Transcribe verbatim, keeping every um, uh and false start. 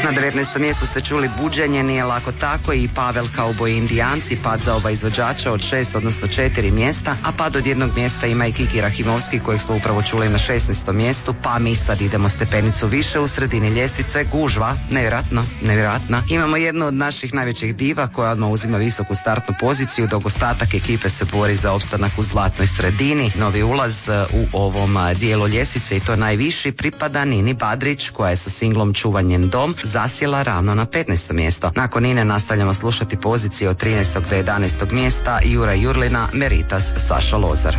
Na devetnaestom mjestu ste čuli Buđenje, Nije lako tako i Pavel Kauboji Indijanci, pad za oba izvođača od šest, odnosno četiri mjesta, a pad od jednog mjesta ima i Kiki Rahimovski kojeg smo upravo čuli na šesnaestom mjestu, pa mi sad idemo stepenicu više u sredini ljestvice, Gužva, nevjerojatno, nevjerojatno. Imamo jednu od naših najvećih diva koja odmah uzima visoku startnu poziciju, dok ostatak ekipe se bori za opstanak u zlatnoj sredini. Novi ulaz u ovom dijelu ljestvice i to najviši pripada Nini Badrić koja je sa singlom Čuva njen dom zasjela ravno na petnaesto mjesto. Nakon Nine nastavljamo slušati pozicije od trinaestog do jedanaestog mjesta Jura Jurlina, Meritas, Saša Lozar.